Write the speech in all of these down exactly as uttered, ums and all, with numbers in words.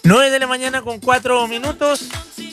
nueve de la mañana con cuatro minutos.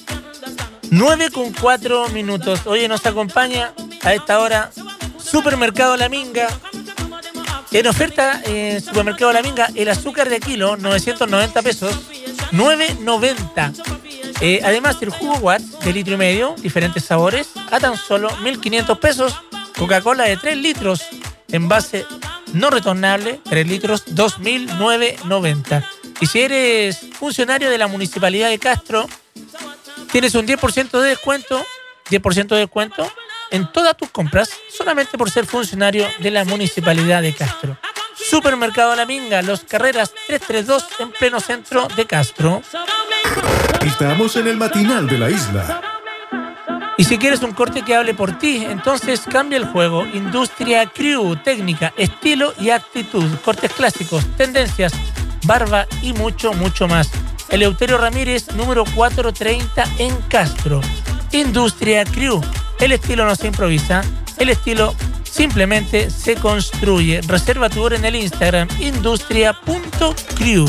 nueve con cuatro minutos. Oye, nos acompaña a esta hora Supermercado La Minga. En oferta en Supermercado La Minga, el azúcar de kilo, novecientos noventa pesos, nueve noventa. Eh, además, el jugo Watts de litro y medio, diferentes sabores, a tan solo mil quinientos pesos. Coca-Cola de tres litros, envase no retornable, tres litros, dos mil novecientos noventa. Y si eres funcionario de la Municipalidad de Castro, tienes un diez por ciento de descuento, diez por ciento de descuento en todas tus compras, solamente por ser funcionario de la Municipalidad de Castro. Supermercado La Minga, Los Carreras trescientos treinta y dos, en pleno centro de Castro. Estamos en el matinal de la isla. Y si quieres un corte que hable por ti, entonces cambia el juego. Industria Crew, técnica, estilo y actitud. Cortes clásicos, tendencias, barba y mucho, mucho más. Eleuterio Ramírez, número cuatrocientos treinta en Castro. Industria Crew. El estilo no se improvisa, el estilo simplemente se construye. Reserva tu hora en el Instagram, industria punto crew.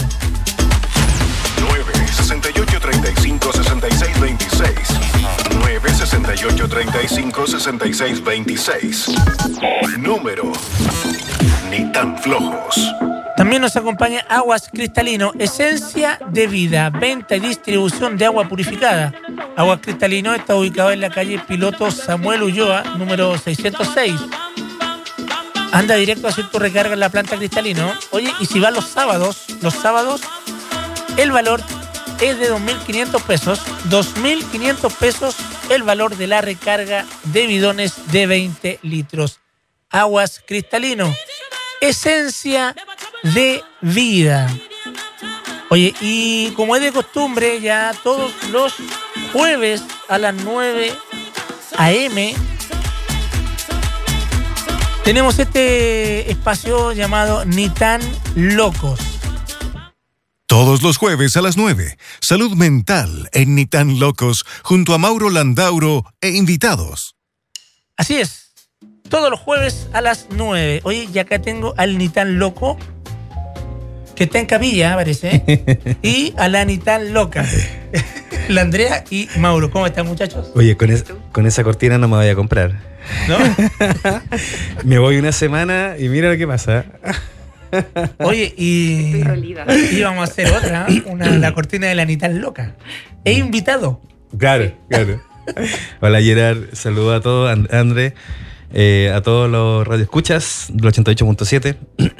nueve sesenta y ocho, treinta y cinco, sesenta y seis, veintiséis. nueve sesenta y ocho, treinta y cinco, sesenta y seis, veintiséis. Número ni tan flojos. También nos acompaña Aguas Cristalino, esencia de vida, venta y distribución de agua purificada. Aguas Cristalino está ubicado en la calle Piloto Samuel Ulloa, número seiscientos seis. Anda directo a hacer tu recarga en la planta Cristalino. Oye, y si vas los sábados, los sábados, el valor es de dos mil quinientos pesos. dos mil quinientos pesos el valor de la recarga de bidones de veinte litros. Aguas Cristalino, esencia de vida. Oye, y como es de costumbre, ya todos los jueves a las nueve a eme tenemos este espacio llamado Ni tan locos. Todos los jueves a las nueve, Salud Mental en Ni tan locos, junto a Mauro Landauro e invitados. Así es, todos los jueves a las nueve. Oye, y acá tengo al Ni tan loco, que está en capilla, parece, y a la Ni tan loca, la Andrea y Mauro. ¿Cómo están, muchachos? Oye, con, es, con esa cortina no me voy a comprar. ¿No? Me voy una semana y mira lo que pasa. Oye, y íbamos a hacer otra, una, la cortina de la Ni tan loca. He invitado. Claro, claro. Hola, Gerard. Saludos a todos, And- André, eh, a todos los radioescuchas del ochenta y ocho punto siete.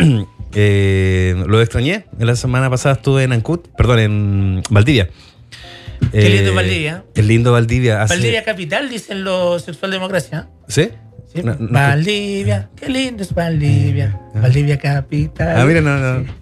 Eh, lo extrañé. La semana pasada estuve en Ancud, perdón, en Valdivia. Qué eh, lindo Valdivia. Qué lindo Valdivia. Hace... Valdivia capital, dicen los Sexualdemocracia. ¿Sí? Sí. No, no, Valdivia, qué lindo es Valdivia. Ah. Valdivia capital. Ah, mira, no, no. Sí.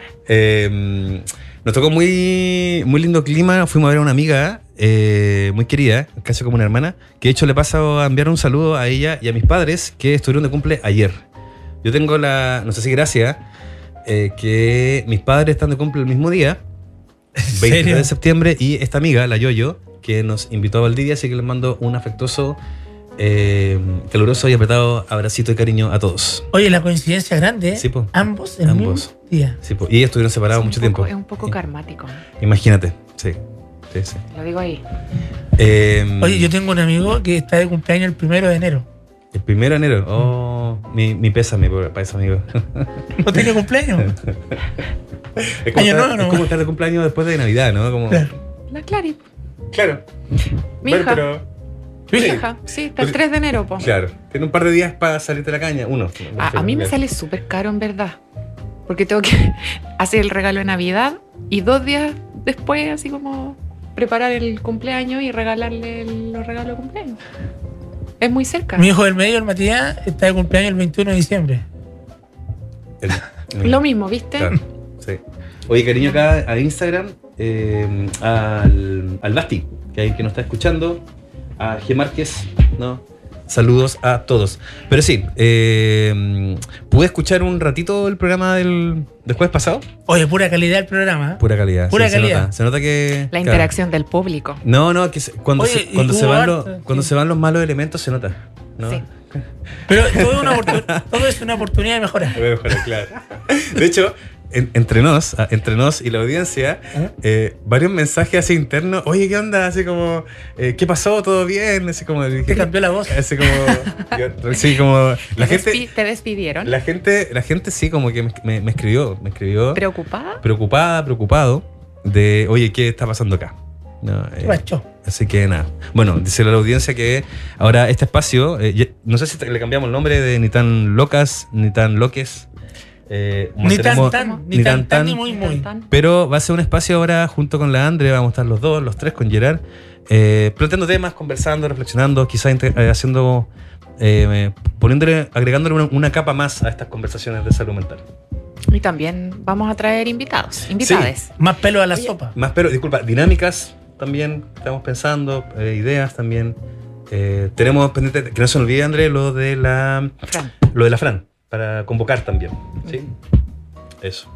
Eh, nos tocó muy, muy lindo clima. Fuimos a ver a una amiga eh, muy querida, casi como una hermana, que de hecho le paso a enviar un saludo a ella y a mis padres que estuvieron de cumple ayer. Yo tengo la, no sé si gracia, eh, que mis padres están de cumple el mismo día, veintitrés de septiembre, y esta amiga, la Yoyo, que nos invitó a Valdivia, así que les mando un afectuoso, eh, caluroso y apretado abracito y cariño a todos. Oye, la coincidencia grande, ¿eh? Sí, po. Ambos el Ambos. mismo día. Sí, po. Y ellos estuvieron separados Es mucho un tiempo. poco- Es un poco karmático. Imagínate, sí. Sí, sí. Lo digo ahí. Eh, Oye, yo tengo un amigo que está de cumpleaños el primero de enero. El primero de enero. Oh, mi, mi pésame para ese amigo. ¿No tiene cumpleaños? Es como, Año estar, nuevo, ¿no? es como estar de cumpleaños después de Navidad, ¿no? Como... Claro. La Clary. Claro. Mi Bueno, hija. pero- Mi Sí. hija. Sí, está el tres de enero, po. Claro. Tiene un par de días para salirte de la caña. Uno. A, a mí me sale súper caro, en verdad. Porque tengo que hacer el regalo de Navidad y dos días después, así como preparar el cumpleaños y regalarle el- los regalos de cumpleaños. Es muy cerca. Mi hijo del medio, el Matías, está de cumpleaños el veintiuno de diciembre. El- Lo mismo, ¿viste? Claro, sí. Oye, cariño, acá a Instagram, eh, al, al Basti, que, hay, que nos está escuchando, a G. Márquez, ¿no? Saludos a todos. Pero sí, eh, ¿pude escuchar un ratito el programa del, del jueves pasado? Oye, pura calidad el programa. ¿eh? Pura calidad. Pura sí, calidad. Se nota, se nota que... La claro. interacción del público. No, no, que se- cuando, Oye, se, y cuando, se hubo van, los, harto, cuando sí. se van los malos elementos se nota, ¿no? Sí. Pero todo es, una oportun- todo es una oportunidad de mejora. Voy a mejorar, claro. De hecho, en, entre nos, ah, entre nos y la audiencia, ¿Eh? eh, varios mensajes así internos. Oye, ¿qué onda? Así como, eh, ¿qué pasó? ¿Todo bien? Así como, Te cambió la voz. Así como, yo- sí, como la ¿Te, gente, despi- te despidieron? la gente, la gente sí como que me, me- me escribió, me escribió ¿Preocupada? preocupada, preocupado de, oye, ¿qué está pasando acá? No, eh, ¿Qué pasó? Así que nada. Bueno, dice la audiencia que ahora este espacio, eh, ya- no sé si te- le cambiamos el nombre de ni tan locas, ni tan loques. eh, Ni tan mantenemos- tan, ni ni tan tan tan, tan. ni muy muy. Pero va a ser un espacio ahora junto con la Andre, vamos a estar los dos, los tres con Gerard, eh, planteando temas, conversando, reflexionando, quizás inte- eh, haciendo, eh, poniéndole, agregándole una, una capa más a estas conversaciones de salud mental. Y también vamos a traer invitados, invitades. Más pelo a la Oye, sopa. Más, pero, disculpa, dinámicas también estamos pensando, eh, ideas también. Eh, tenemos pendiente, que no se nos olvide, André, lo de la Fran. lo de la Fran, para convocar también. ¿Sí? Eso.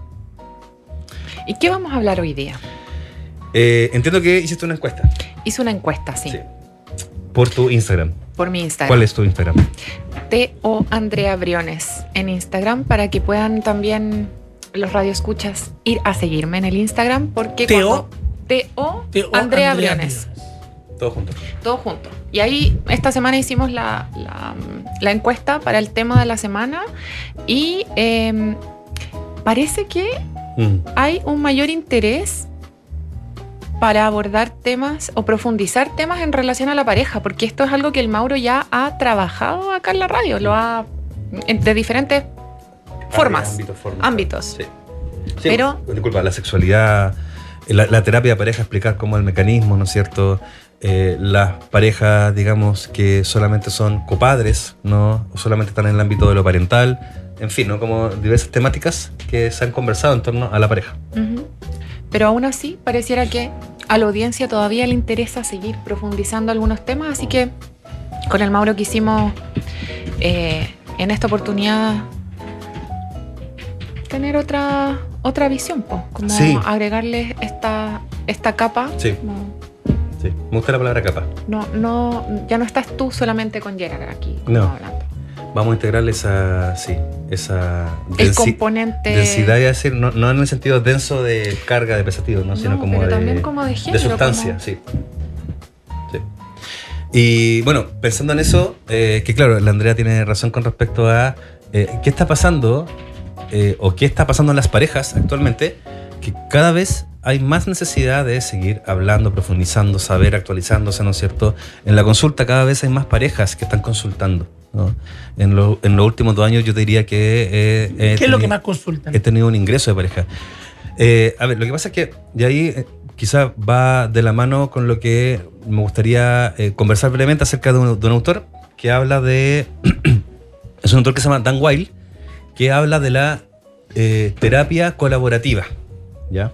¿Y qué vamos a hablar hoy día? Eh, entiendo que hiciste una encuesta. Hice una encuesta, sí, Sí. Por tu Instagram. por mi Instagram. ¿Cuál es tu Instagram? T O Andrea Briones en Instagram, para que puedan también los radioescuchas ir a seguirme en el Instagram, porque T O cuando- T O Te- oh, Andrea Briones, Todo junto. todo junto. Y ahí esta semana hicimos la, la, la encuesta para el tema de la semana y eh, parece que Mm. hay un mayor interés para abordar temas o profundizar temas en relación a la pareja, porque esto es algo que el Mauro ya ha trabajado acá en la radio, lo ha en- de diferentes formas, Ámbitos, formas. ámbitos. Sí. Sí, Pero- disculpa, la sexualidad, la, la terapia de pareja, explicar cómo el mecanismo, ¿no es cierto? Eh, las parejas, digamos, que solamente son copadres, ¿no? O solamente están en el ámbito de lo parental. En fin, ¿no? Como diversas temáticas que se han conversado en torno a la pareja. Ujú. Pero aún así, pareciera que a la audiencia todavía le interesa seguir profundizando algunos temas, así que con el Mauro quisimos eh, en esta oportunidad tener otra, otra visión, po, como Sí. agregarle esta, esta capa. Sí. como- Sí. Me gusta la palabra capa. no, no, ya no estás tú solamente con Gerard aquí como No. hablando. Vamos a integrarle esa, sí, esa El densi- componente densidad, iba a decir, no, no en el sentido denso de carga, de pesativo, ¿no? Sino No, como pero de, también como de género, de sustancia, como- sí. Sí. Y bueno, pensando en eso, eh, que claro, la Andrea tiene razón con respecto a eh, qué está pasando eh, o qué está pasando en las parejas actualmente, que cada vez hay más necesidad de seguir hablando, profundizando, saber, actualizándose, ¿no es cierto? En la consulta cada vez hay más parejas que están consultando, ¿no? En, lo- en los últimos dos años yo te diría que eh, he ¿Qué es lo que tenido- más consultan? he tenido un ingreso de pareja. Eh, a ver, lo que pasa es que de ahí eh, quizá va de la mano con lo que me gustaría eh, conversar brevemente acerca de un, de un autor que habla de... es un autor que se llama Dan Weil, que habla de la eh, terapia colaborativa, ¿ya?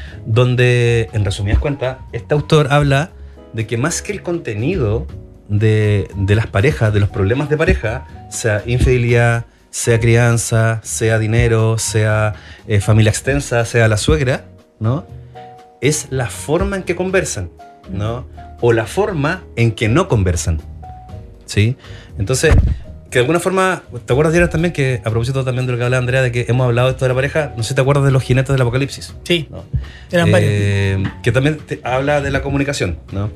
Donde, en resumidas cuentas, este autor habla de que más que el contenido de, de las parejas, de los problemas de pareja, sea infidelidad, sea crianza, sea dinero, sea eh, familia extensa, sea la suegra, ¿no? Es la forma en que conversan, ¿no? O la forma en que no conversan, ¿sí? Entonces, que de alguna forma, ¿te acuerdas, Gerard, también que, a propósito también de lo que hablaba Andrea, de que hemos hablado de esto de la pareja, no sé si te acuerdas de los jinetes del apocalipsis, Sí, ¿no? eran varios. Eh, que también te habla de la comunicación, ¿no?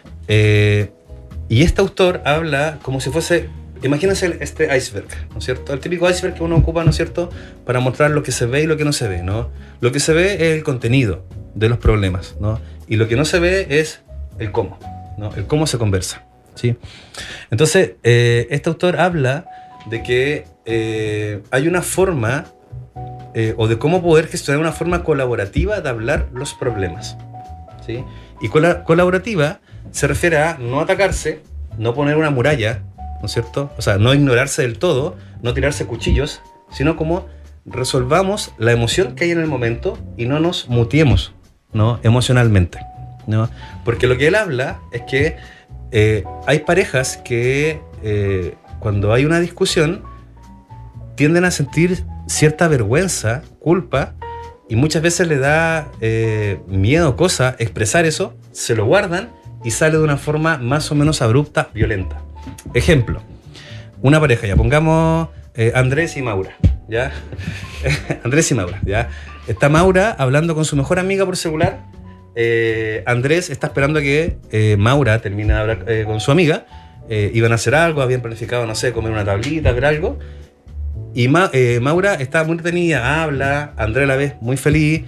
Eh, y este autor habla como si fuese, imagínense este iceberg, ¿no es cierto? El típico iceberg que uno ocupa, ¿no es cierto?, para mostrar lo que se ve y lo que no se ve, ¿no? Lo que se ve es el contenido de los problemas, ¿no? Y lo que no se ve es el cómo, ¿no? El cómo se conversa, ¿sí? Entonces, eh, este autor habla de que eh, hay una forma eh, o de cómo poder gestionar una forma colaborativa de hablar los problemas, ¿sí? Y cola- colaborativa se refiere a no atacarse, no poner una muralla, ¿no es cierto? O sea, no ignorarse del todo, no tirarse cuchillos, sino como resolvamos la emoción que hay en el momento y no nos mutiemos, ¿no? Emocionalmente, ¿no? Porque lo que él habla es que eh, hay parejas que eh, cuando hay una discusión tienden a sentir cierta vergüenza, culpa, y muchas veces le da eh, miedo, cosa, expresar eso, se lo guardan y sale de una forma más o menos abrupta, violenta. Ejemplo, una pareja, ya pongamos eh, Andrés y Maura, ¿ya? Andrés y Maura, ¿ya? Está Maura hablando con su mejor amiga por celular. Eh, Andrés está esperando a que eh, Maura termine de hablar eh, con su amiga. Eh, iban a hacer algo, habían planificado, no sé, comer una tablita, ver algo. Y Ma, eh, Maura está muy entretenida, habla, Andrés la ve muy feliz.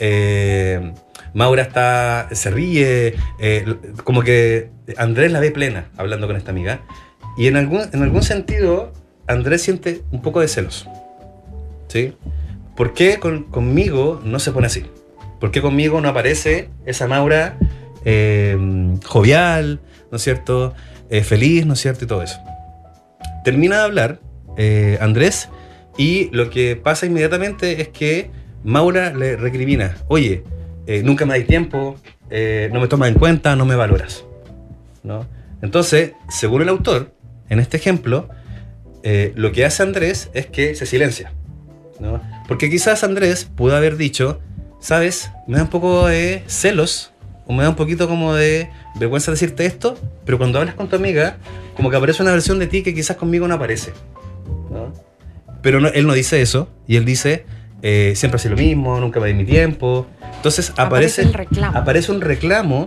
Eh, Maura está, se ríe, eh, como que Andrés la ve plena hablando con esta amiga. Y en algún, en algún sentido, Andrés siente un poco de celos. ¿Sí? ¿Por qué con, conmigo no se pone así? ¿Por qué conmigo no aparece esa Maura eh, jovial, ¿no es cierto? Eh, feliz, ¿no es cierto? Y todo eso. Termina de hablar eh, Andrés y lo que pasa inmediatamente es que Maura le recrimina: oye, eh, nunca me dais tiempo, eh, no me tomas en cuenta, no me valoras, ¿no? Entonces, según el autor, en este ejemplo, eh, lo que hace Andrés es que se silencia, ¿no? Porque quizás Andrés pudo haber dicho: ¿sabes? Me da un poco de celos, o me da un poquito como de vergüenza decirte esto, pero cuando hablas con tu amiga, como que aparece una versión de ti que quizás conmigo no aparece, ¿no? Pero no, él no dice eso, y él dice: eh, siempre hace lo mismo, nunca me di mi tiempo. Entonces aparece, aparece, el reclamo. aparece un reclamo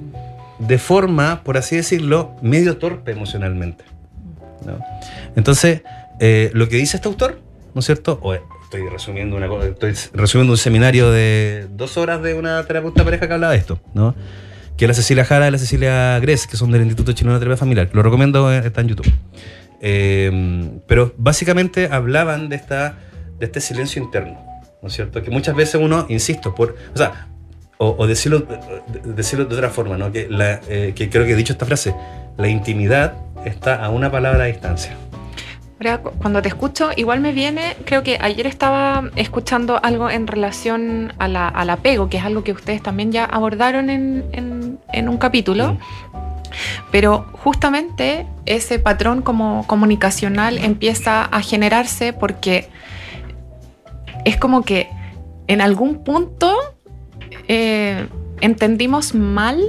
de forma, por así decirlo, medio torpe emocionalmente, ¿no? Entonces, eh, lo que dice este autor, ¿no es cierto? O estoy resumiendo una cosa, estoy resumiendo un seminario de dos horas de una terapeuta pareja que hablaba de esto, ¿no? Que es la Cecilia Jara y la Cecilia Gress, que son del Instituto Chileno de Terapia Familiar. Lo recomiendo, está en YouTube. Eh, pero básicamente hablaban de, esta, de este silencio interno, ¿no es cierto? Que muchas veces uno, insisto, por, o sea, o, o decirlo, decirlo de otra forma, ¿no? Que, la, eh, que creo que he dicho esta frase: la intimidad está a una palabra de distancia. Ahora, cuando te escucho, igual me viene, creo que ayer estaba escuchando algo en relación a la, al apego, que es algo que ustedes también ya abordaron en, en, en un capítulo. Mm. Pero justamente ese patrón como comunicacional empieza a generarse porque es como que en algún punto eh, entendimos mal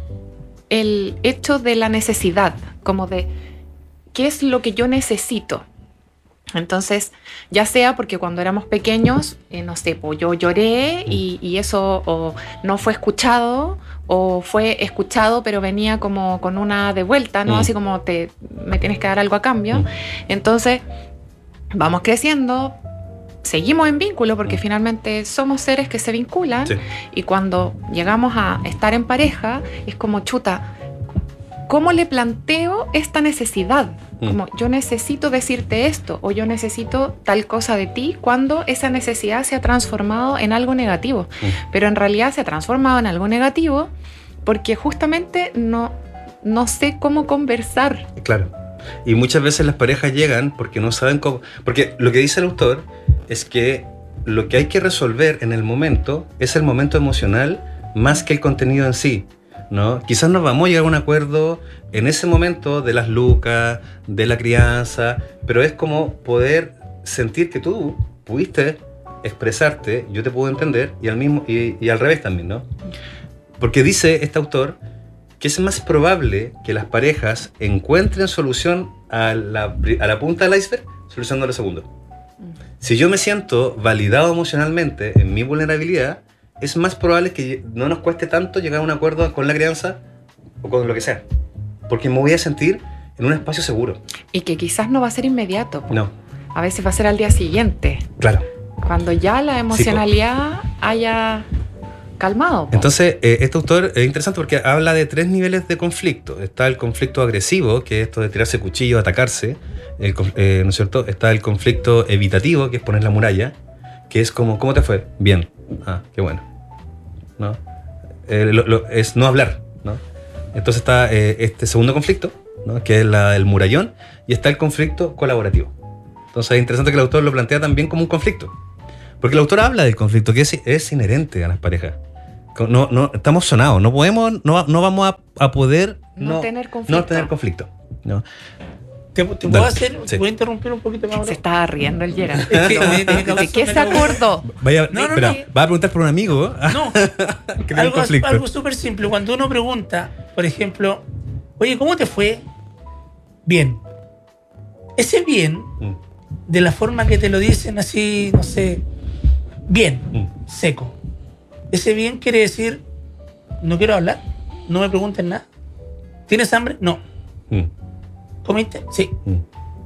el hecho de la necesidad, como de ¿qué es lo que yo necesito? Entonces, ya sea porque cuando éramos pequeños, eh, no sé, pues yo lloré y, y eso o no fue escuchado, o fue escuchado pero venía como con una de vuelta, ¿no? Mm. Así como te, me tienes que dar algo a cambio. Mm. Entonces, vamos creciendo, seguimos en vínculo porque mm. finalmente somos seres que se vinculan. Sí. Y cuando llegamos a estar en pareja, es como chuta, ¿cómo le planteo esta necesidad? Como yo necesito decirte esto o yo necesito tal cosa de ti, cuando esa necesidad se ha transformado en algo negativo. Mm. Pero en realidad se ha transformado en algo negativo porque justamente no, no sé cómo conversar. Claro. Y muchas veces las parejas llegan porque no saben cómo... Porque lo que dice el autor es que lo que hay que resolver en el momento es el momento emocional más que el contenido en sí, ¿no? Quizás nos vamos a llegar a un acuerdo en ese momento de las lucas, de la crianza, pero es como poder sentir que tú pudiste expresarte, yo te puedo entender, y al, mismo, y, y al revés también, ¿no? Porque dice este autor que es más probable que las parejas encuentren solución a la, a la punta del iceberg solucionando lo segundo. Si yo me siento validado emocionalmente en mi vulnerabilidad, es más probable que no nos cueste tanto llegar a un acuerdo con la crianza o con lo que sea. Porque me voy a sentir en un espacio seguro. Y que quizás no va a ser inmediato. No. A veces va a ser al día siguiente. Claro. Cuando ya la emocionalidad sí, haya calmado. Po. Entonces, eh, este autor es interesante porque habla de tres niveles de conflicto. Está el conflicto agresivo, que es esto de tirarse cuchillo, atacarse. El, eh, ¿no es cierto? Está el conflicto evitativo, que es poner la muralla. Que es como, ¿cómo te fue? Bien. Ah, qué bueno, ¿no? Eh, lo, lo, es no hablar, ¿no? Entonces está eh, este segundo conflicto, ¿no? Que es la del murallón, y está el conflicto colaborativo. Entonces es interesante que el autor lo plantea también como un conflicto, porque el autor habla del conflicto que es, es inherente a las parejas. No, no, estamos sonados, no podemos, no, no vamos a, a poder no, no, tener conflicto. No tener conflicto, ¿no? ¿Te, te puedo hacer? Sí. ¿Puedo interrumpir un poquito más? Se estaba riendo el Gerard. ¿De qué se acordó? Vaya, no, no, espera, no. ¿Va a preguntar por un amigo? No. algo algo súper simple. Cuando uno pregunta, por ejemplo, oye, ¿cómo te fue? Bien. Ese bien, mm. de la forma que te lo dicen así, no sé, bien, Mm. seco. Ese bien quiere decir, no quiero hablar, no me pregunten nada. ¿Tienes hambre? No. Mm. ¿Comiste? Sí. Mm.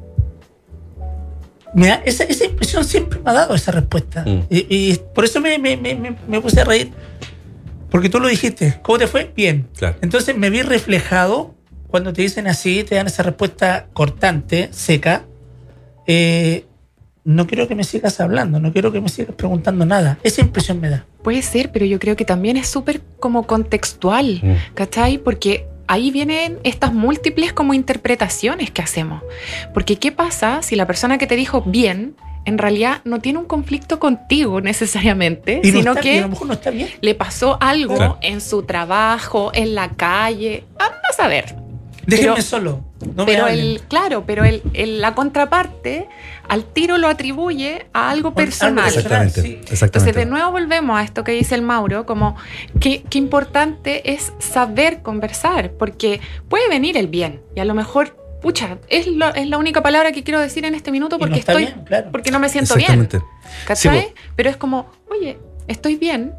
Me da, esa, esa impresión siempre me ha dado esa respuesta. Mm. Y, y por eso me, me, me, me- me puse a reír. Porque tú lo dijiste. ¿Cómo te fue? Bien. Claro. Entonces me vi reflejado cuando te dicen así, te dan esa respuesta cortante, seca. Eh, no quiero que me sigas hablando, no quiero que me sigas preguntando nada. Esa impresión me da. Puede ser, pero yo creo que también es súper como contextual, Mm. ¿cachai? Porque ahí vienen estas múltiples como interpretaciones que hacemos. Porque ¿qué pasa si la persona que te dijo bien, en realidad no tiene un conflicto contigo necesariamente, Y, no sino está, y que a lo mejor no está bien. le pasó algo Claro. en su trabajo, en la calle? Anda a saber. Déjenme Pero- solo. No me Pero hablen. el, claro, pero el, el- la contraparte al tiro lo atribuye a algo personal. Exactamente. Sí. Entonces, Exactamente. de nuevo volvemos a esto que dice el Mauro, como qué, qué importante es saber conversar, porque puede venir el bien, y a lo mejor, pucha, es, lo- es la única palabra que quiero decir en este minuto Y porque no está estoy, bien, claro. porque no me siento bien, Exactamente. ¿cachai? Sí, Pero es como, oye, estoy bien,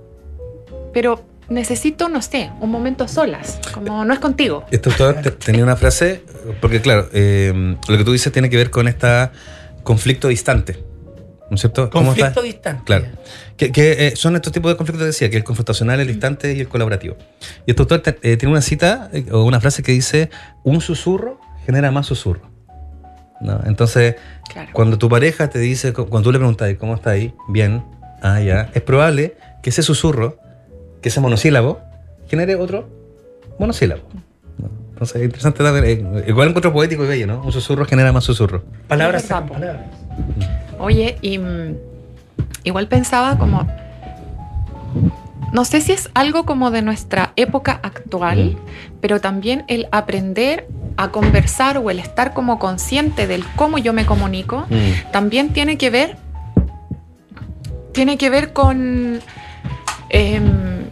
pero necesito, no sé, un momento a solas, como no es contigo. Este autor te- tenía una frase, porque claro, eh, lo que tú dices tiene que ver con este conflicto distante, ¿no es cierto? ¿Cómo Conflicto está? distante. Claro. Que, que, eh, son estos tipos de conflictos que decía, que el confrontacional, el distante y el colaborativo. Y este autor te- eh, tiene una cita eh, o una frase que dice, un susurro genera más susurro. ¿No? Entonces, Claro. cuando tu pareja te dice, cu- cuando tú le preguntas, ¿cómo está ahí? Bien, ah, ya. Es probable que ese susurro, que ese monosílabo, genere otro monosílabo. ¿No? Entonces, es interesante también. eh, igual encuentro poético y bello, ¿no? Un susurro genera más susurro. Palabras Es verdad, sacan po. palabras. Oye, y mm, igual pensaba como, no sé si es algo como de nuestra época actual, Mm. pero también el aprender a conversar o el estar como consciente del cómo yo me comunico, Mm. también tiene que ver, tiene que ver con, em,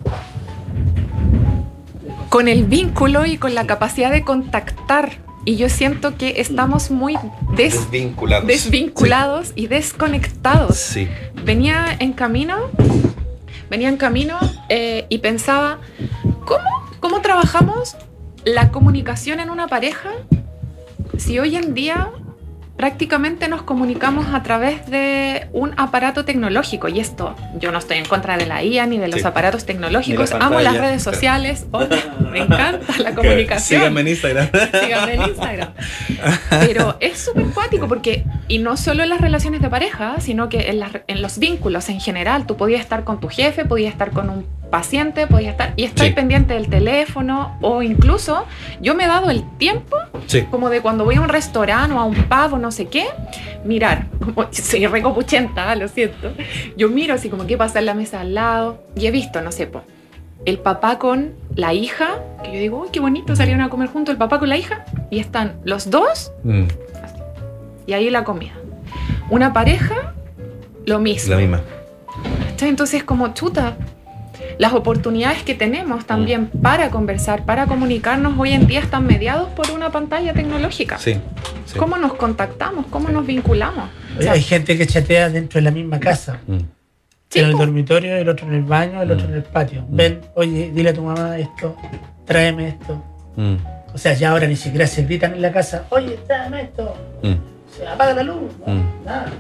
con el vínculo y con la capacidad de contactar. Y yo siento que estamos muy des- Desvinculados. desvinculados y desconectados. Sí. Venía en camino, venía en camino eh, y pensaba, ¿cómo, ¿cómo trabajamos la comunicación en una pareja si hoy en día prácticamente nos comunicamos a través de un aparato tecnológico? Y esto, yo no estoy en contra de la I A ni de los Sí. aparatos tecnológicos, Ni la amo las pantalla. redes sociales, oh, me encanta la comunicación. Síganme en Instagram. Síganme en Instagram. Pero es súper cuático porque, y no solo en las relaciones de pareja, sino que en, las- en los vínculos en general, tú podías estar con tu jefe, podías estar con un paciente, podías estar, y estoy Sí. pendiente del teléfono, o incluso yo me he dado el tiempo, Sí. como de cuando voy a un restaurante o a un pub o no sé qué, mirar, como soy recopuchenta, lo siento, yo miro así como qué pasa en la mesa al lado, y he visto, no sé, po, el papá con la hija, que yo digo, uy, qué bonito, salieron a comer juntos el papá con la hija, y están los dos, Mm. y ahí la comida. Una pareja, lo mismo. La misma. ¿Cachai? Entonces, como chuta, las oportunidades que tenemos también para conversar, para comunicarnos, hoy en día están mediados por una pantalla tecnológica. Sí. sí. ¿Cómo nos contactamos? ¿Cómo nos vinculamos? O Oye, sea, hay gente que chatea dentro de la misma casa. Mm. sí, en el po. dormitorio, el otro en el baño, el otro Mm. en el patio. Mm. Ven, oye, dile a tu mamá esto, tráeme esto. Mm. O sea, ya ahora ni siquiera se gritan en la casa, oye, tráeme esto. Mm. Se apaga la luz. No, Mm. nada.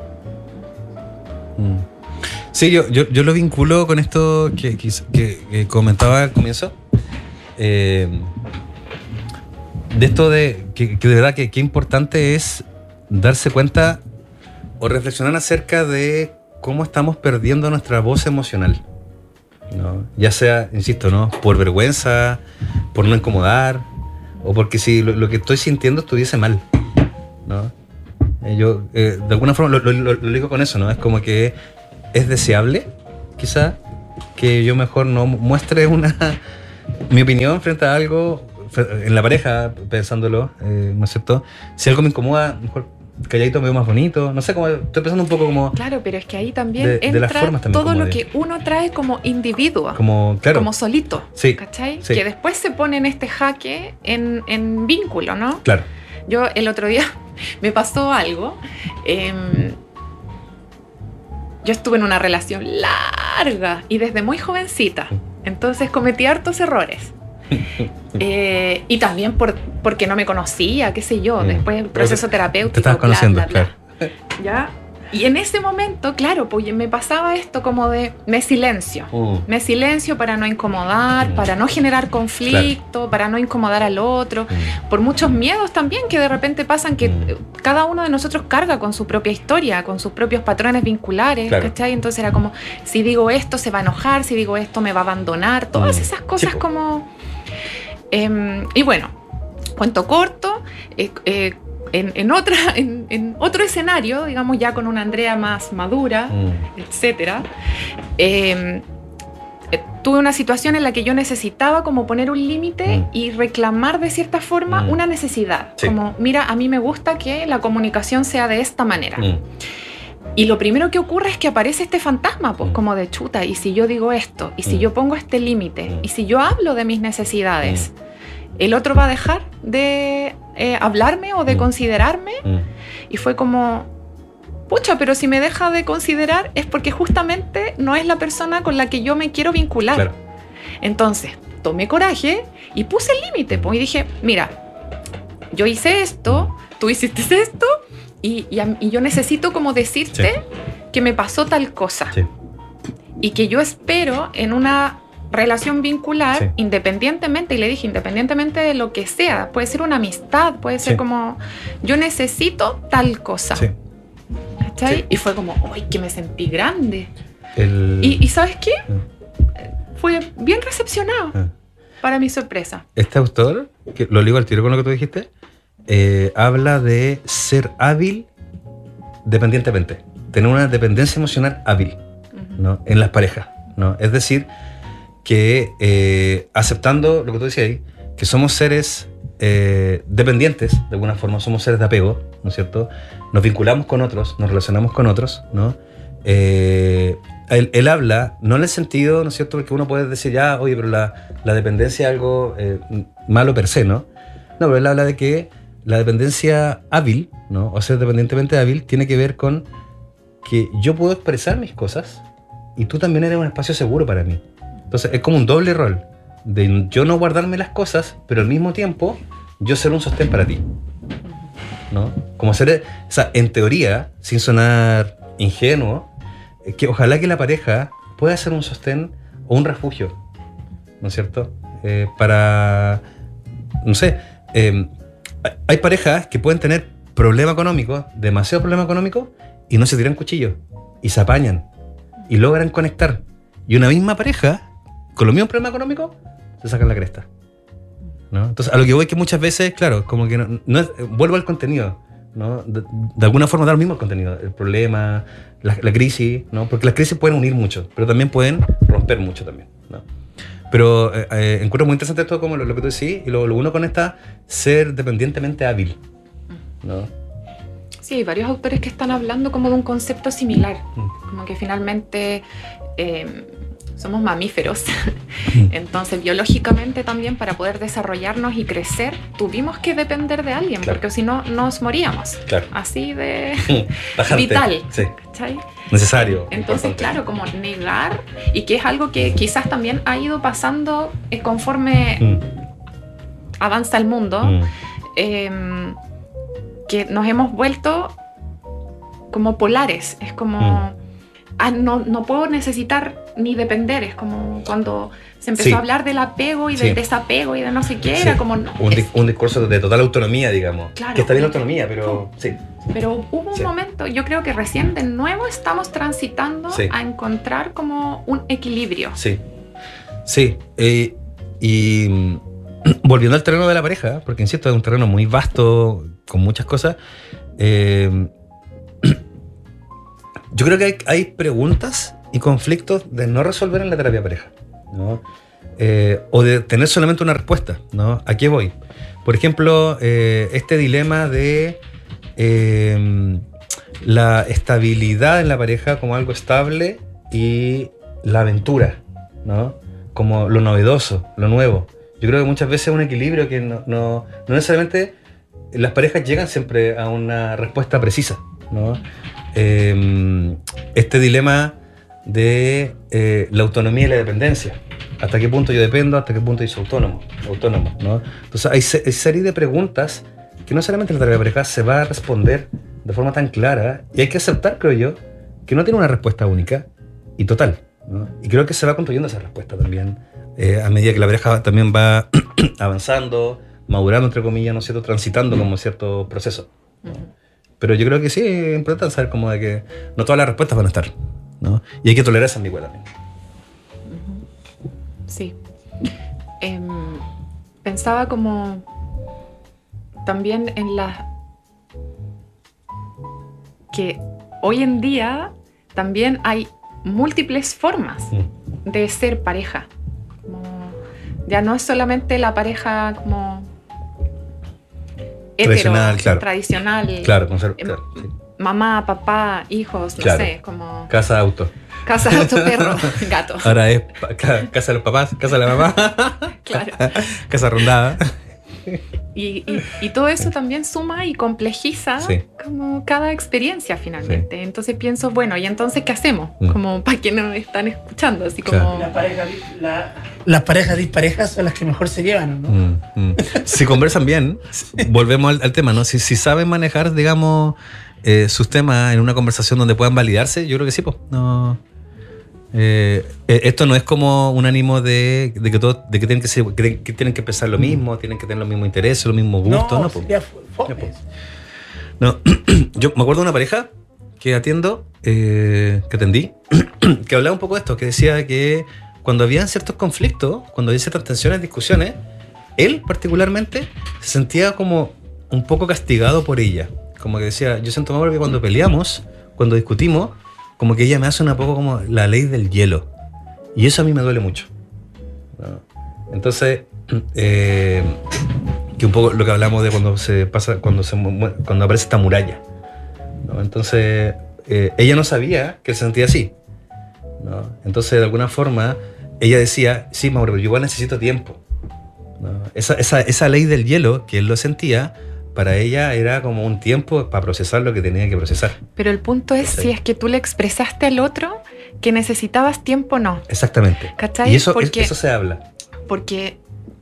Mm. Mm. Sí, yo, yo, yo lo vinculo con esto que, que, que- que comentaba al comienzo. Eh, de esto de que, que de verdad que qué importante es darse cuenta o reflexionar acerca de cómo estamos perdiendo nuestra voz emocional. ¿No? Ya sea, insisto, ¿no? Por vergüenza, por no incomodar, o porque si lo, lo que estoy sintiendo estuviese mal. ¿No? Eh, Yo, eh, de alguna forma, lo, lo, lo- lo digo con eso, ¿no? Es como que es deseable, quizá, que yo mejor no muestre una mi opinión frente a algo, fre- en la pareja, pensándolo, eh, ¿no es cierto? Si algo me incomoda, mejor calladito me veo más bonito, no sé, como, estoy pensando un poco como, Claro, pero es que ahí también De- de las entra formas también todo como lo de- que uno trae como individuo. como claro, Como solito, Sí, ¿cachai? sí. Que después se pone en este jaque en, en vínculo, ¿no? claro, Yo el otro día me pasó algo. Eh, yo estuve en una relación larga y desde muy jovencita. Entonces cometí hartos errores. Eh, y también por, porque no me conocía, qué sé yo. Después el proceso terapéutico. Te estabas conociendo, bla, bla, bla. claro. ¿Ya? Y en ese momento, claro, pues me pasaba esto como de me silencio. Uh. Me silencio para no incomodar, Mm. para no generar conflicto, claro. para no incomodar al otro. Mm. Por muchos miedos también que de repente pasan, que mm. cada uno de nosotros carga con su propia historia, con sus propios patrones vinculares, claro. ¿cachai? Entonces era como, si digo esto se va a enojar, si digo esto me va a abandonar, todas mm. esas cosas sí, como... Eh, y bueno, cuento corto, eh, eh, En, en, otra, en, en otro escenario, digamos ya con una Andrea más madura, mm. etcétera, eh, eh, tuve una situación en la que yo necesitaba como poner un límite mm. y reclamar de cierta forma mm. una necesidad. Sí. Como, mira, a mí me gusta que la comunicación sea de esta manera. Mm. Y lo primero que ocurre es que aparece este fantasma, pues mm. como de chuta, y si yo digo esto, y si mm. yo pongo este límite, mm. y si yo hablo de mis necesidades, mm. el otro va a dejar de eh, hablarme o de mm. considerarme. Mm. Y fue como, pucha, pero si me deja de considerar es porque justamente no es la persona con la que yo me quiero vincular. Claro. Entonces, tomé coraje y puse el límite. Pues, y dije, mira, yo hice esto, tú hiciste esto, y, y, y yo necesito como decirte sí. que me pasó tal cosa. Sí. Y que yo espero en una relación vincular, sí. independientemente, y le dije, independientemente de lo que sea, puede ser una amistad, puede ser sí. como, yo necesito tal cosa. Sí. ¿Cachai? Sí. Y fue como, ¡ay, que me sentí grande! El... Y, y ¿sabes qué? Mm. Fue bien recepcionado, mm. para mi sorpresa. Este autor, que lo ligo al tiro con lo que tú dijiste, eh, habla de ser hábil dependientemente, tener una dependencia emocional hábil, uh-huh. ¿no? En las parejas, ¿no? Es decir, que eh, aceptando lo que tú decías ahí, que somos seres eh, dependientes, de alguna forma, somos seres de apego, ¿no es cierto? Nos vinculamos con otros, nos relacionamos con otros, ¿no? Eh, él, él habla, no en el sentido, ¿no es cierto?, que uno puede decir, ya, oye, pero la, la dependencia es algo eh, malo per se, ¿no? No, pero él habla de que la dependencia hábil, ¿no? O ser dependientemente hábil, tiene que ver con que yo puedo expresar mis cosas y tú también eres un espacio seguro para mí. Entonces es como un doble rol, de yo no guardarme las cosas, pero al mismo tiempo yo ser un sostén para ti, ¿no? Como ser, o sea, en teoría, sin sonar ingenuo, que ojalá que la pareja pueda ser un sostén o un refugio, ¿no es cierto? Eh, para, no sé, eh, hay parejas que pueden tener problema económico, demasiado problema económico, y no se tiran cuchillos, y se apañan, y logran conectar. Y una misma pareja, con los mismos problemas económicos, se sacan la cresta, ¿no? Entonces, a lo que voy es que muchas veces, claro, como que no, no es, vuelvo al contenido, ¿no? De, de alguna forma da lo mismo el contenido, el problema, la, la crisis, ¿no? Porque las crisis pueden unir mucho, pero también pueden romper mucho también, ¿no? Pero eh, eh, encuentro muy interesante esto como lo, lo que tú decís, y lo, lo uno con esta ser dependientemente hábil, ¿no? Sí, hay varios autores que están hablando como de un concepto similar, mm. como que finalmente eh, somos mamíferos, entonces biológicamente también para poder desarrollarnos y crecer tuvimos que depender de alguien, claro. porque si no nos moríamos, claro. así de vital, sí. ¿cachai? Necesario. Entonces, importante. Claro, como negar, y que es algo que quizás también ha ido pasando eh, conforme mm. avanza el mundo, mm. eh, que nos hemos vuelto como polares, es como... Mm. Ah, no, no puedo necesitar ni depender, es como cuando se empezó sí. a hablar del apego y del sí. desapego y de no sé qué, sí. era como... No, un, es, un discurso de total autonomía, digamos, claro, que está bien la autonomía, pero sí. Pero hubo un sí. momento, yo creo que recién de nuevo estamos transitando sí. a encontrar como un equilibrio. Sí, sí, eh, y volviendo al terreno de la pareja, porque insisto, es un terreno muy vasto, con muchas cosas, eh, yo creo que hay, hay preguntas y conflictos de no resolver en la terapia pareja, ¿no? Eh, o de tener solamente una respuesta, ¿no? ¿A qué voy? Por ejemplo, eh, este dilema de eh, la estabilidad en la pareja como algo estable y la aventura, ¿no? Como lo novedoso, lo nuevo. Yo creo que muchas veces es un equilibrio que no, no, no necesariamente las parejas llegan siempre a una respuesta precisa, ¿no? Eh, este dilema de eh, la autonomía y la dependencia. ¿Hasta qué punto yo dependo? ¿Hasta qué punto yo soy autónomo? autónomo ¿no? Entonces hay, se- hay serie de preguntas que no solamente la terapia de pareja se va a responder de forma tan clara, y hay que aceptar, creo yo, que no tiene una respuesta única y total, ¿no? Y creo que se va construyendo esa respuesta también eh, a medida que la pareja también va avanzando, madurando, entre comillas, ¿no es cierto?, transitando como cierto proceso. Pero yo creo que sí es importante saber como de que no todas las respuestas van a estar, ¿no? Y hay que tolerar esa ambigüedad también. Sí. Em, pensaba como también en la que hoy en día también hay múltiples formas Mm. de ser pareja. Como ya no es solamente la pareja como hetero, Tradicional, claro. tradicional, Claro, conser- em, claro, sí. mamá, papá, hijos, no Claro. sé, como Casa, auto. casa, auto, perro, gato. Ahora es pa- ca- casa de los papás, casa de la mamá, Claro. casa rondada. Y, y, y todo eso también suma y complejiza Sí. como cada experiencia finalmente. Entonces pienso, bueno, ¿y entonces qué hacemos? Mm. Como para que nos están escuchando, así Claro. como... Las parejas, la- las parejas disparejas son las que mejor se llevan, ¿no? Mm, mm. Si conversan bien, volvemos al, al tema, ¿no? Si, si saben manejar, digamos, eh, sus temas en una conversación donde puedan validarse, yo creo que sí, pues. No. Eh, eh, esto no es como un ánimo de, de que todos, de que tienen que, ser- que, que tienen que pensar lo mismo, tienen que tener los mismos intereses, los mismos gustos, no, ¿no? po. sería fu- fome. Ya, pues. No, yo me acuerdo de una pareja que atiendo, eh, que atendí, que hablaba un poco de esto, que decía que cuando había ciertos conflictos, cuando había ciertas tensiones, discusiones, él particularmente se sentía como un poco castigado por ella. Como que decía, yo siento más que cuando peleamos, cuando discutimos, como que ella me hace un poco como la ley del hielo. Y eso a mí me duele mucho, ¿no? Entonces, eh, que un poco lo que hablamos de cuando se pasa, cuando se mu- cuando aparece esta muralla, ¿no? Entonces, eh, ella no sabía que él se sentía así, ¿no? Entonces, de alguna forma, ella decía, sí, Mauro, pero yo igual necesito tiempo, ¿no? Esa, esa, esa ley del hielo que él lo sentía, para ella era como un tiempo para procesar lo que tenía que procesar. Pero el punto es Sí. si es que tú le expresaste al otro que necesitabas tiempo o no. Exactamente. ¿Cachai? Y eso, Porque- eso se habla. Porque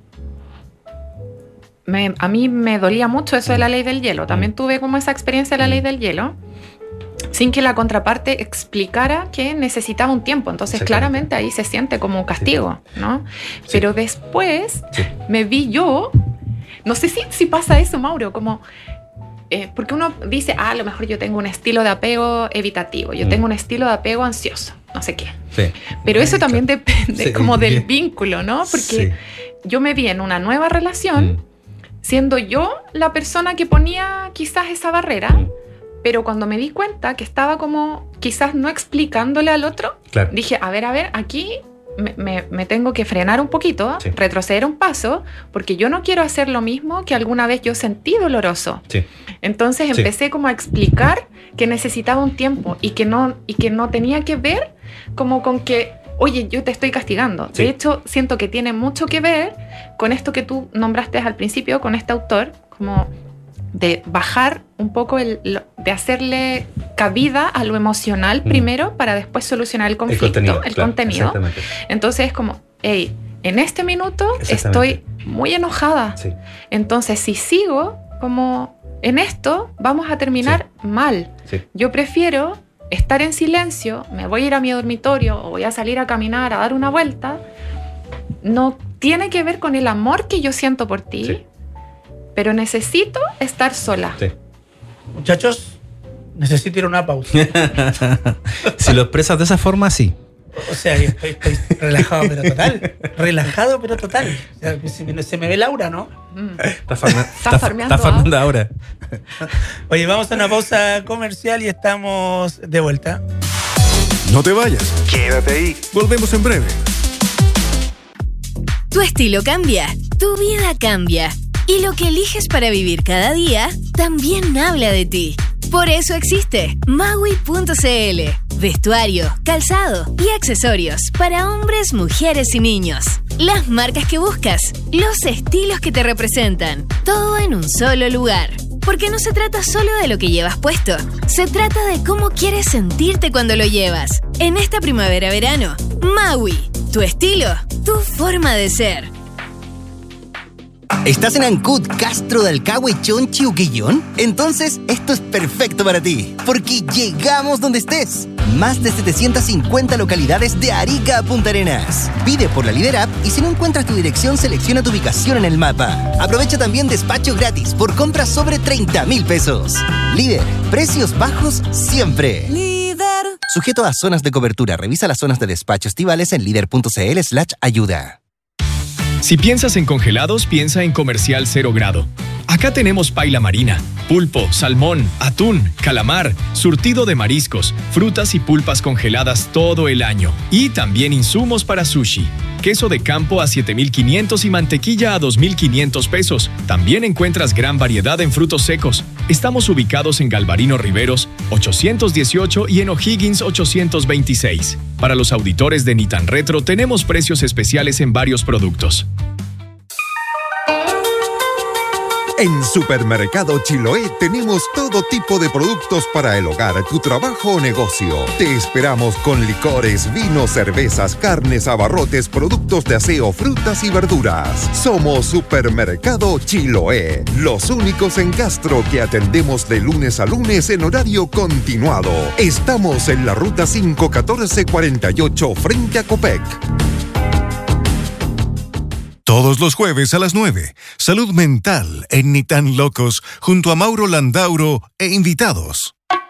me- a mí me dolía mucho eso de la ley del hielo. También tuve como esa experiencia de la ley del hielo, sin que la contraparte explicara que necesitaba un tiempo. Entonces, Exactamente. claramente ahí se siente como un castigo, ¿no? Sí. Pero después Sí. me vi yo, no sé si, si pasa eso, Mauro, como... eh, porque uno dice, ah, a lo mejor yo tengo un estilo de apego evitativo, yo Mm. tengo un estilo de apego ansioso, no sé qué. Sí. Pero eso también depende Sí. como del vínculo, ¿no? Porque Sí. yo me vi en una nueva relación Mm. siendo yo la persona que ponía quizás esa barrera, Mm. pero cuando me di cuenta que estaba como quizás no explicándole al otro, Claro. dije, a ver, a ver, aquí me, me- me tengo que frenar un poquito, Sí. retroceder un paso, porque yo no quiero hacer lo mismo que alguna vez yo sentí doloroso. Sí. Entonces Sí. empecé como a explicar que necesitaba un tiempo y que no, y que no tenía que ver como con que, oye, yo te estoy castigando. Sí. De hecho, siento que tiene mucho que ver con esto que tú nombraste al principio, con este autor, como de bajar un poco, el, lo- de hacerle cabida a lo emocional Mm. primero para después solucionar el conflicto, el contenido. contenido. claro, exactamente. Entonces es como, hey, en este minuto Exactamente. estoy muy enojada. Sí. Entonces, si sigo como en esto, vamos a terminar mal. Sí. Yo prefiero estar en silencio, me voy a ir a mi dormitorio o voy a salir a caminar, a dar una vuelta. No tiene que ver con el amor que yo siento por ti, Sí. pero necesito estar sola. Sí. Muchachos, necesito ir a una pausa. Si lo expresas de esa forma, sí. O sea, que estoy, estoy relajado, pero total. Relajado, pero total. O sea, se, me, se me ve Laura, ¿no? Mm. Está, farma- Está farmeando está farmeando ahora. Oye, vamos a una pausa comercial y estamos de vuelta. No te vayas. Quédate ahí. Volvemos en breve. Tu estilo cambia, tu vida cambia. Y lo que eliges para vivir cada día también habla de ti. Por eso existe Maui punto c l. Vestuario, calzado y accesorios para hombres, mujeres y niños. las marcas que buscas, los estilos que te representan, todo en un solo lugar. Porque no se trata solo de lo que llevas puesto, se trata de cómo quieres sentirte cuando lo llevas. En esta primavera-verano, Maui, tu estilo, tu forma de ser. ¿Estás en Ancud, Castro, Dalcahue, Chonchi o Quillón? Entonces, esto es perfecto para ti, porque llegamos donde estés. Más de setecientas cincuenta localidades de Arica a Punta Arenas. Pide por la Líder App y si no encuentras tu dirección, selecciona tu ubicación en el mapa. Aprovecha también despacho gratis por compras sobre treinta mil pesos. Líder, precios bajos siempre. Líder. Sujeto a zonas de cobertura. Revisa las zonas de despacho estivales en líder.cl slash ayuda. Si piensas en congelados, piensa en Comercial Cero Grado. Acá tenemos paila marina, pulpo, salmón, atún, calamar, surtido de mariscos, frutas y pulpas congeladas todo el año. Y también insumos para sushi. Queso de campo a siete mil quinientos y mantequilla a dos mil quinientos pesos. También encuentras gran variedad en frutos secos. Estamos ubicados en Galvarino Riveros ochocientos dieciocho y en O'Higgins ochocientos veintiséis. Para los auditores de Nitan Retro tenemos precios especiales en varios productos. En Supermercado Chiloé tenemos todo tipo de productos para el hogar, tu trabajo o negocio. Te esperamos con licores, vinos, cervezas, carnes, abarrotes, productos de aseo, frutas y verduras. Somos Supermercado Chiloé, los únicos en Castro que atendemos de lunes a lunes en horario continuado. Estamos en la ruta cinco catorce cuarenta y ocho frente a Copec. Todos los jueves a las nueve, Salud Mental en Ni Tan Locos, junto a Mauro Landauro e invitados.